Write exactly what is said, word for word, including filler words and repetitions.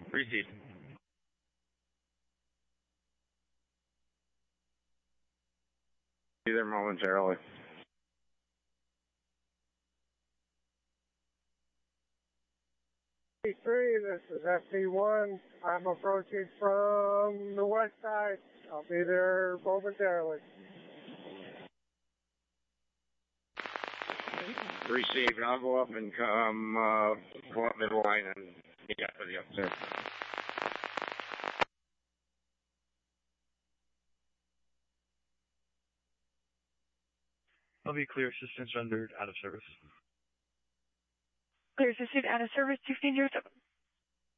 Received. Be there momentarily. three, this is F D one. I'm approaching from the west side. I'll be there momentarily. Received. I'll go up and come, uh, go up midline and get up to the upstairs. I'll be clear. Assistance rendered out of service. Clear assistant out of service. two fifteen oh seven.